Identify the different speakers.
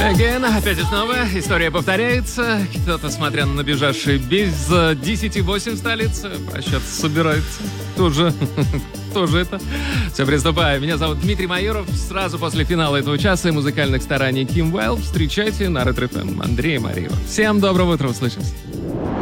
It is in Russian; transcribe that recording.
Speaker 1: Again, опять и снова. История повторяется. Кто-то, смотря на набежавшие без 10:08 в столице, прощаться собирается. Кто же это? Все, приступаем. Меня зовут Дмитрий Майоров. Сразу после финала этого часа и музыкальных стараний Ким Уайлд встречайте на Ретро-ФМ Андрея Мариева. Всем доброго утра, услышимся.